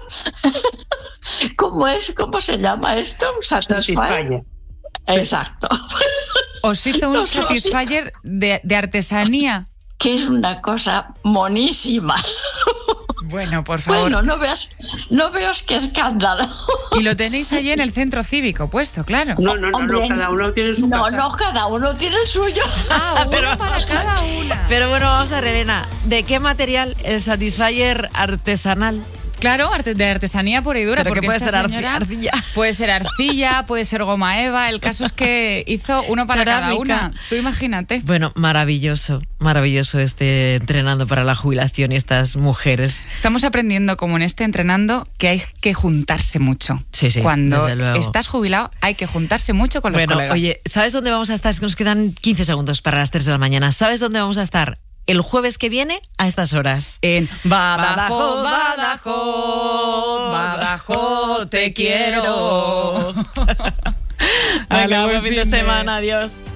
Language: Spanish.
¿Cómo se llama esto? Satisfyer. Exacto. Os hizo un Satisfyer de artesanía. Que es una cosa monísima. Bueno, por favor. Bueno, no veas qué escándalo. Y lo tenéis allí en el centro cívico puesto, claro. No, cada uno tiene su casa. No, cada uno tiene el suyo. Uno para cada una. Pero bueno, vamos a ver, Elena, ¿de qué material el Satisfyer artesanal? Claro, de artesanía pura y dura. Pero porque que puede esta ser señora arcilla. Puede ser arcilla, puede ser goma eva. El caso es que hizo uno para cada una. Tú imagínate. Bueno, maravilloso entrenando para la jubilación y estas mujeres. Estamos aprendiendo, como en entrenando, que hay que juntarse mucho. Sí, Cuando desde luego. estás jubilado hay que juntarse mucho con los colegas. Oye, ¿sabes dónde vamos a estar? Es que nos quedan 15 segundos para las 3 de la mañana. ¿Sabes dónde vamos a estar? El jueves que viene a estas horas. En Badajoz, te quiero. Venga, buen fin de semana, adiós.